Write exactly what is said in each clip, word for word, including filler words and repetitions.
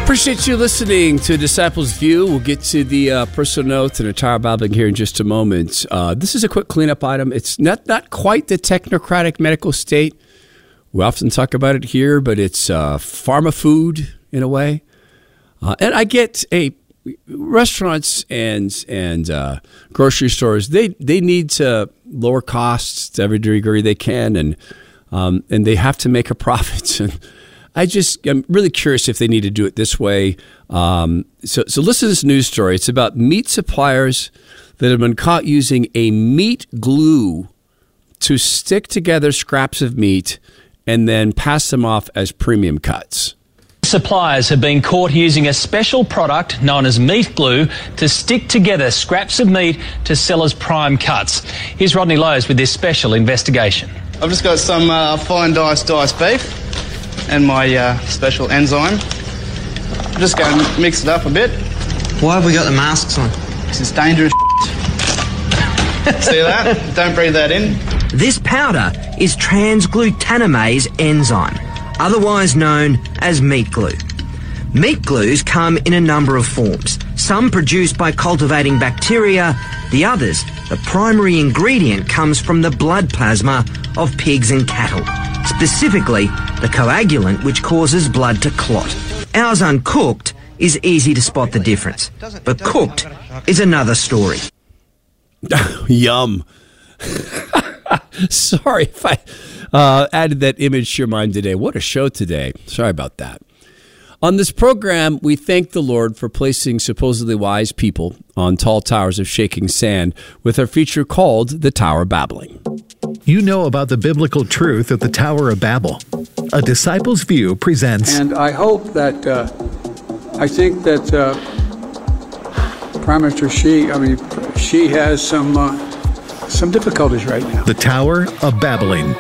Appreciate you listening to Disciples View. We'll get to the uh, personal notes and a Tower Babbling here in just a moment. Uh, this is a quick cleanup item. It's not, not quite the technocratic medical state. We often talk about it here, but it's uh, pharma food in a way. Uh, and I get a restaurants and and uh, grocery stores. They they need to lower costs to every degree they can, and um, and they have to make a profit. And I just I'm really curious if they need to do it this way. Um, so so listen to this news story. It's about meat suppliers that have been caught using a meat glue to stick together scraps of meat and then pass them off as premium cuts. Suppliers have been caught using a special product known as meat glue to stick together scraps of meat to sell as prime cuts. Here's Rodney Lowe's with this special investigation. I've just got some uh, fine diced diced beef and my uh, special enzyme. I'm just going to mix it up a bit. Why have we got the masks on? This is dangerous. See that? Don't breathe that in. This powder is transglutaminase enzyme, otherwise known as meat glue. Meat glues come in a number of forms, some produced by cultivating bacteria, the others, the primary ingredient comes from the blood plasma of pigs and cattle, specifically the coagulant which causes blood to clot. Ours uncooked is easy to spot the difference, but cooked is another story. Yum. Sorry if I uh, added that image to your mind today. What a show today. Sorry about that. On this program, we thank the Lord for placing supposedly wise people on tall towers of shaking sand with our feature called The Tower Babbling. You know about the biblical truth of the Tower of Babel. A Disciples View presents... And I hope that, uh, I think that uh, Prime Minister Xi, I mean, Xi has some... Uh, Some difficulties right now. The Tower of Babbling.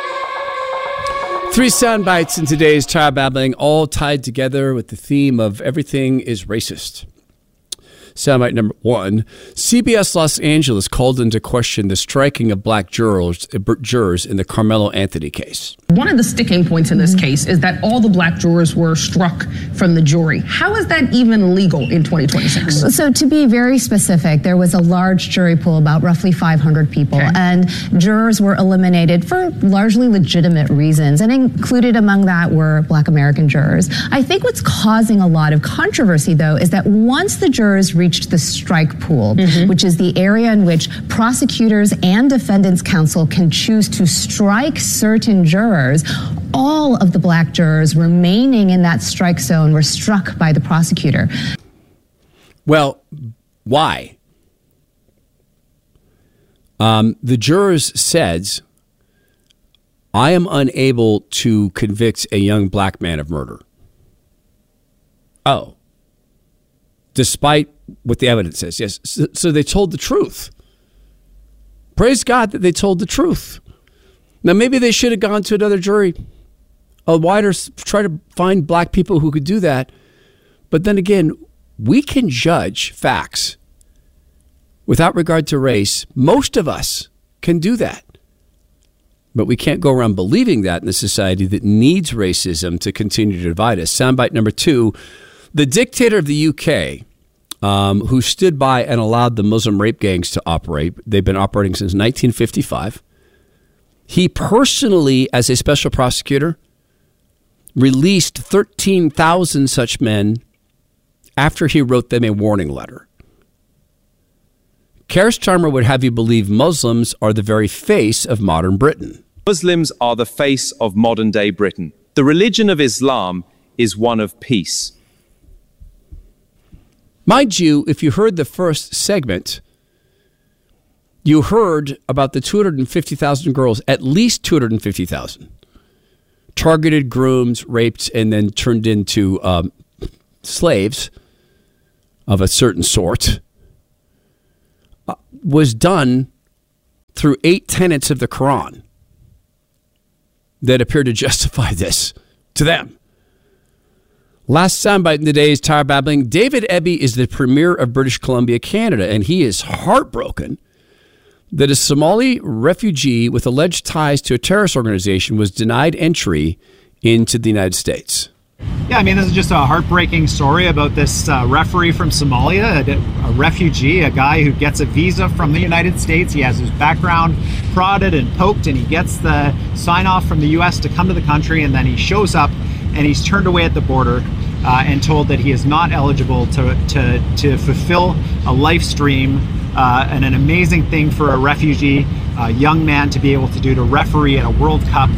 Three sound bites in today's Tower Babbling, all tied together with the theme of everything is racist. Soundbite number one. C B S Los Angeles called into question the striking of black jurors, jurors in the Carmelo Anthony case. One of the sticking points in this case is that all the black jurors were struck from the jury. How is that even legal in twenty twenty-six? So to be very specific, there was a large jury pool, about roughly five hundred people, okay. And jurors were eliminated for largely legitimate reasons, and included among that were black American jurors. I think what's causing a lot of controversy, though, is that once the jurors reached the strike pool, mm-hmm. which is the area in which prosecutors and defendants counsel can choose to strike certain jurors, all of the black jurors remaining in that strike zone were struck by the prosecutor. Well, why? Um, the jurors said, I am unable to convict a young black man of murder. Oh. Despite what the evidence says, yes. So, so they told the truth. Praise God that they told the truth. Now, maybe they should have gone to another jury, a wider, try to find black people who could do that. But then again, we can judge facts without regard to race. Most of us can do that. But we can't go around believing that in a society that needs racism to continue to divide us. Soundbite number two. The dictator of the U K, um, who stood by and allowed the Muslim rape gangs to operate, they've been operating since nineteen fifty-five. He personally, as a special prosecutor, released thirteen thousand such men after he wrote them a warning letter. Keir Starmer would have you believe Muslims are the very face of modern Britain. Muslims are the face of modern-day Britain. The religion of Islam is one of peace. Mind you, if you heard the first segment, you heard about the two hundred fifty thousand girls, at least two hundred fifty thousand, targeted, groomed, raped, and then turned into um, slaves of a certain sort, uh, was done through eight tenets of the Quran that appear to justify this to them. Last soundbite in today's Tower Babbling. David Eby is the Premier of British Columbia, Canada, and he is heartbroken that a Somali refugee with alleged ties to a terrorist organization was denied entry into the United States. Yeah, I mean, this is just a heartbreaking story about this uh, referee from Somalia, a, a refugee, a guy who gets a visa from the United States. He has his background prodded and poked, and he gets the sign off from the U S to come to the country, and then he shows up and he's turned away at the border uh, and told that he is not eligible to, to, to fulfill a life stream uh, and an amazing thing for a refugee, a young man to be able to do, to referee at a World Cup.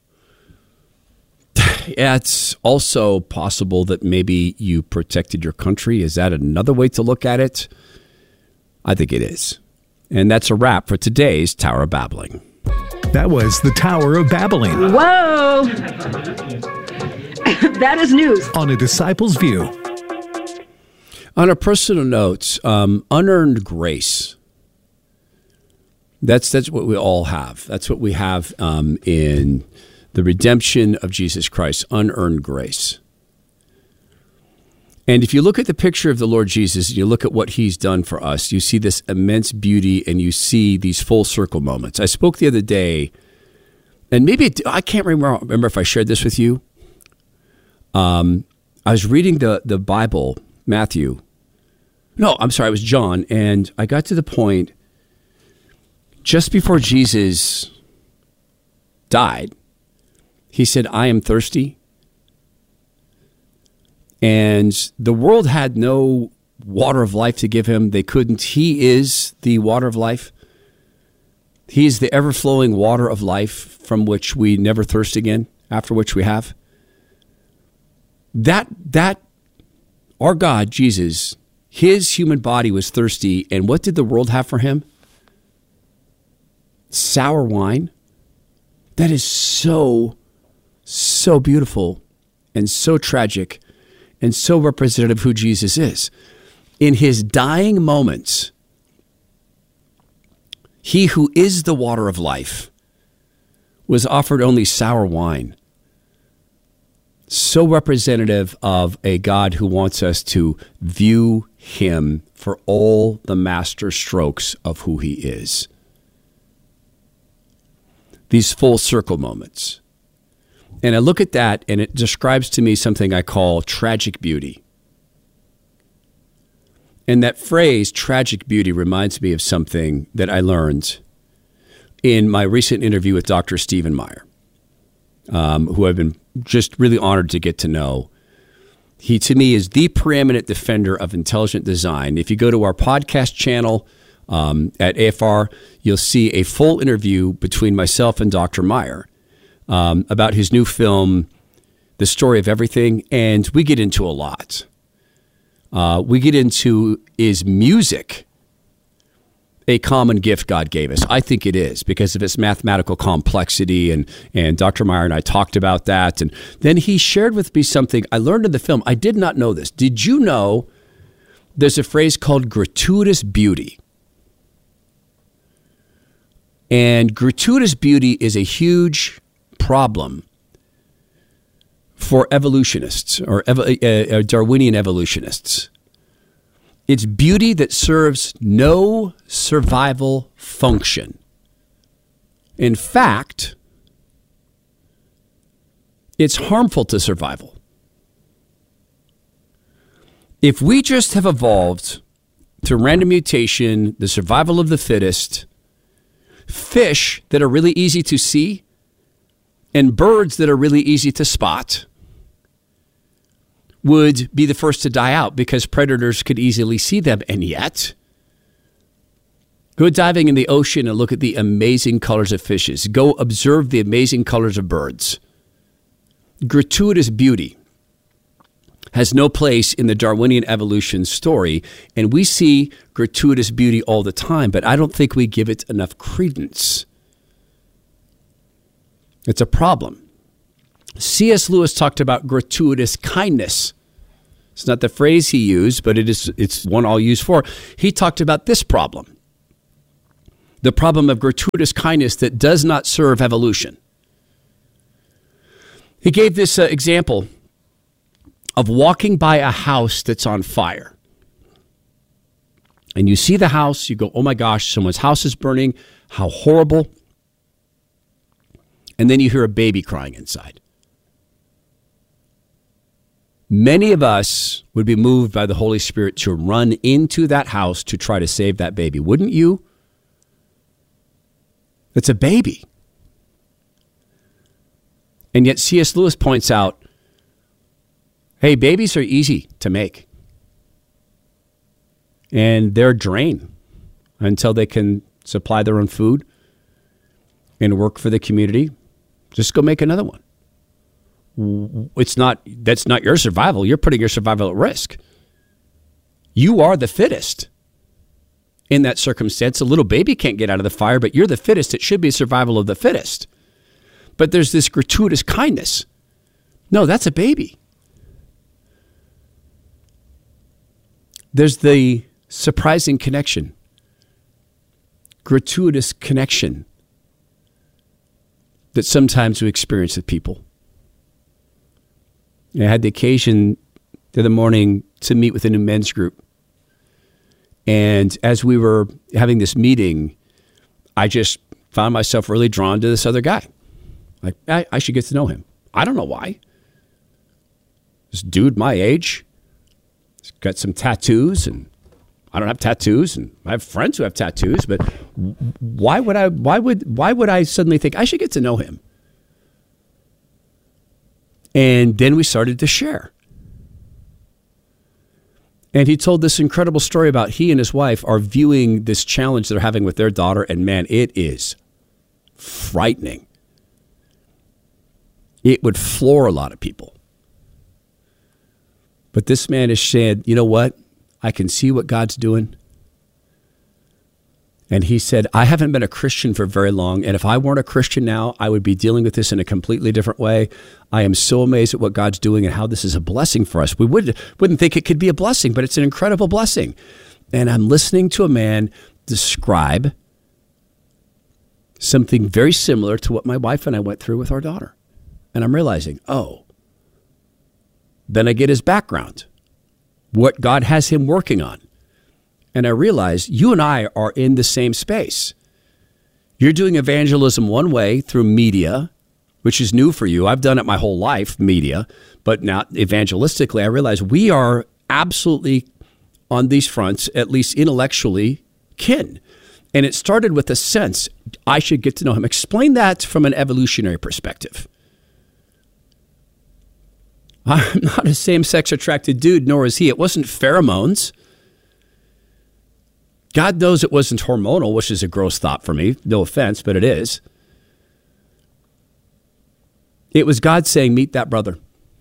Yeah, it's also possible that maybe you protected your country. Is that another way to look at it? I think it is. And that's a wrap for today's Tower of Babbling. That was the Tower of Babbling. Whoa! That is news. On A Disciple's View. On a personal note, um, unearned grace. That's that's what we all have. That's what we have um, in the redemption of Jesus Christ, unearned grace. And if you look at the picture of the Lord Jesus and you look at what he's done for us, you see this immense beauty and you see these full circle moments. I spoke the other day, and maybe it, I can't remember, remember if I shared this with you. Um, I was reading the, the Bible, Matthew. No, I'm sorry, it was John. And I got to the point just before Jesus died. He said, I am thirsty. And the world had no water of life to give him. They couldn't. He is the water of life. He is the ever-flowing water of life from which we never thirst again, after which we have. That, that, our God, Jesus, his human body was thirsty. And what did the world have for him? Sour wine. That is so So beautiful and so tragic and so representative of who Jesus is. In his dying moments, he who is the water of life was offered only sour wine. So representative of a God who wants us to view him for all the master strokes of who he is. These full circle moments. And I look at that, and it describes to me something I call tragic beauty. And that phrase, tragic beauty, reminds me of something that I learned in my recent interview with Doctor Stephen Meyer, um, who I've been just really honored to get to know. He, to me, is the preeminent defender of intelligent design. If you go to our podcast channel um, at A F R, you'll see a full interview between myself and Doctor Meyer. Um, about his new film, The Story of Everything, and we get into a lot. Uh, we get into, is music a common gift God gave us? I think it is, because of its mathematical complexity, and, and Doctor Meyer and I talked about that. And then he shared with me something I learned in the film. I did not know this. Did you know there's a phrase called gratuitous beauty? And gratuitous beauty is a huge problem for evolutionists or ev- uh, Darwinian evolutionists. It's beauty that serves no survival function. In fact, it's harmful to survival. If we just have evolved through random mutation, the survival of the fittest, fish that are really easy to see, and birds that are really easy to spot would be the first to die out because predators could easily see them. And yet, go diving in the ocean and look at the amazing colors of fishes. Go observe the amazing colors of birds. Gratuitous beauty has no place in the Darwinian evolution story, and we see gratuitous beauty all the time, but I don't think we give it enough credence. It's a problem. C S Lewis talked about gratuitous kindness. It's not the phrase he used, but it is, it's one I'll use for. He talked about this problem. The problem of gratuitous kindness that does not serve evolution. He gave this uh, example of walking by a house that's on fire. And you see the house, you go, oh my gosh, someone's house is burning. How horrible. And then you hear a baby crying inside. Many of us would be moved by the Holy Spirit to run into that house to try to save that baby. Wouldn't you? It's a baby. And yet C S Lewis points out, hey, babies are easy to make. And they're a drain until they can supply their own food and work for the community. Just go make another one. It's not, that's not your survival. You're putting your survival at risk. You are the fittest in that circumstance. A little baby can't get out of the fire, but you're the fittest. It should be survival of the fittest. But there's this gratuitous kindness. No, that's a baby. There's the surprising connection, gratuitous connection that sometimes we experience with people. I had the occasion the other morning to meet with a new men's group. And as we were having this meeting, I just found myself really drawn to this other guy. Like, I, I should get to know him. I don't know why. This dude my age, he's got some tattoos, and I don't have tattoos, and I have friends who have tattoos, but why would I, why would, why would I suddenly think I should get to know him? And then we started to share. And he told this incredible story about he and his wife are viewing this challenge they're having with their daughter. And man, it is frightening. It would floor a lot of people. But this man has said, you know what? I can see what God's doing. And he said, I haven't been a Christian for very long. And if I weren't a Christian now, I would be dealing with this in a completely different way. I am so amazed at what God's doing and how this is a blessing for us. We would, wouldn't think it could be a blessing, but it's an incredible blessing. And I'm listening to a man describe something very similar to what my wife and I went through with our daughter. And I'm realizing, oh, then I get his background, what God has him working on. And I realize you and I are in the same space. You're doing evangelism one way through media, which is new for you. I've done it my whole life, media, but now evangelistically, I realize we are absolutely on these fronts, at least intellectually, kin. And it started with a sense, I should get to know him. Explain that from an evolutionary perspective. I'm not a same-sex attracted dude, nor is he. It wasn't pheromones. God knows it wasn't hormonal, which is a gross thought for me. No offense, but it is. It was God saying, meet that brother.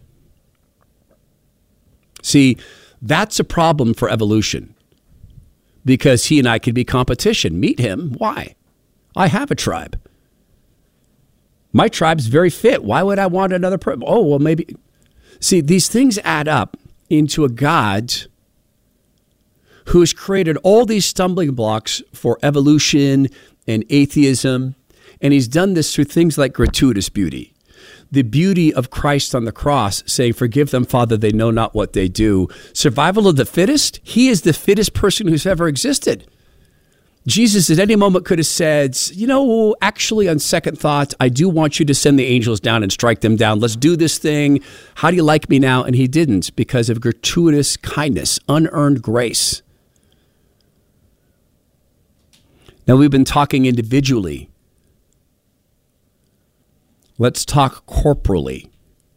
See, that's a problem for evolution because he and I could be competition. Meet him. Why? I have a tribe. My tribe's very fit. Why would I want another person? Oh, well, maybe. See, these things add up into a God who has created all these stumbling blocks for evolution and atheism. And he's done this through things like gratuitous beauty. The beauty of Christ on the cross saying, forgive them, Father, they know not what they do. Survival of the fittest. He is the fittest person who's ever existed. Jesus at any moment could have said, you know, actually on second thought, I do want you to send the angels down and strike them down. Let's do this thing. How do you like me now? And he didn't because of gratuitous kindness, unearned grace. Now, we've been talking individually. Let's talk corporally.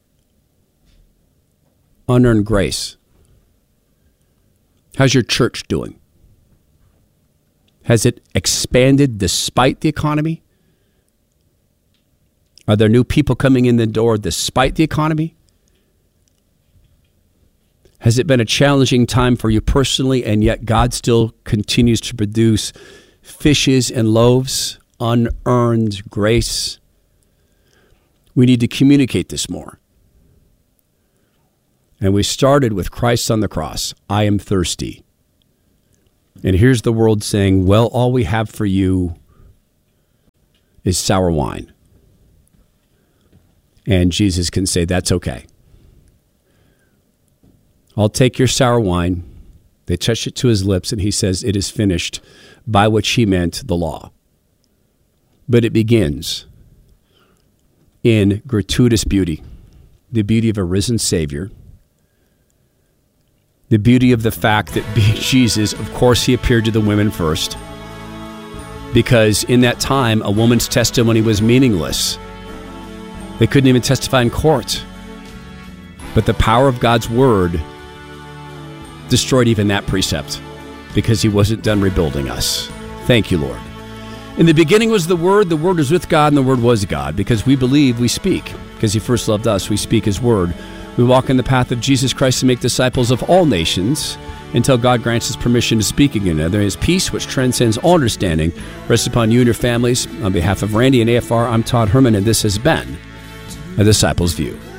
Unearned grace. How's your church doing? Has it expanded despite the economy? Are there new people coming in the door despite the economy? Has it been a challenging time for you personally, and yet God still continues to produce fishes and loaves, unearned grace? We need to communicate this more. And we started with Christ on the cross. I am thirsty. And here's the world saying, well, all we have for you is sour wine. And Jesus can say, that's okay. I'll take your sour wine. They touch it to his lips, and he says, it is finished, by which he meant the law. But it begins in gratuitous beauty, the beauty of a risen Savior The beauty of the fact that being Jesus, of course, he appeared to the women first. Because in that time, a woman's testimony was meaningless. They couldn't even testify in court. But the power of God's word destroyed even that precept because he wasn't done rebuilding us. Thank you, Lord. In the beginning was the Word, the Word was with God, and the Word was God. Because we believe, we speak. Because he first loved us, we speak his word. We walk in the path of Jesus Christ to make disciples of all nations until God grants us permission to speak again. There is peace which transcends all understanding. Rest upon you and your families. On behalf of Randy and A F R, I'm Todd Herman, and this has been A Disciple's View.